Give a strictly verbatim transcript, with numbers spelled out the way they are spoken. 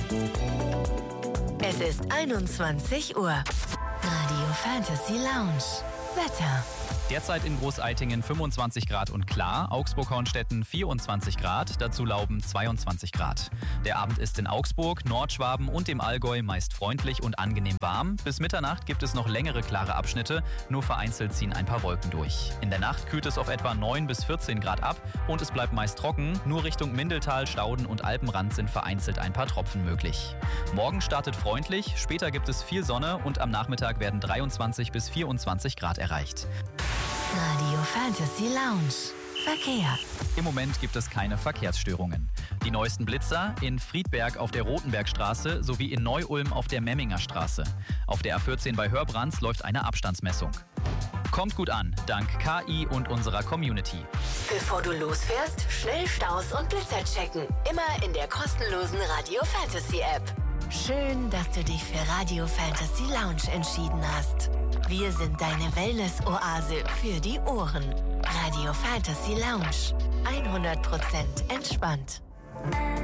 Es ist einundzwanzig Uhr. Radio Fantasy Lounge. Wetter. Derzeit in Großeitingen fünfundzwanzig Grad und klar, Augsburg-Hornstetten vierundzwanzig Grad, dazu Lauben zweiundzwanzig Grad. Der Abend ist in Augsburg, Nordschwaben und dem Allgäu meist freundlich und angenehm warm. Bis Mitternacht gibt es noch längere klare Abschnitte, nur vereinzelt ziehen ein paar Wolken durch. In der Nacht kühlt es auf etwa neun bis vierzehn Grad ab und es bleibt meist trocken, nur Richtung Mindeltal, Stauden und Alpenrand sind vereinzelt ein paar Tropfen möglich. Morgen startet freundlich, später gibt es viel Sonne und am Nachmittag werden dreiundzwanzig bis vierundzwanzig Grad erreicht. Radio Fantasy Lounge. Verkehr. Im Moment gibt es keine Verkehrsstörungen. Die neuesten Blitzer in Friedberg auf der Rotenbergstraße sowie in Neu-Ulm auf der Memminger Straße. Auf der A vierzehn bei Hörbrands läuft eine Abstandsmessung. Kommt gut an, dank K I und unserer Community. Bevor du losfährst, schnell Staus und Blitzer checken. Immer in der kostenlosen Radio Fantasy App. Schön, dass du dich für Radio Fantasy Lounge entschieden hast. Wir sind deine Wellness-Oase für die Ohren. Radio Fantasy Lounge. hundert Prozent entspannt.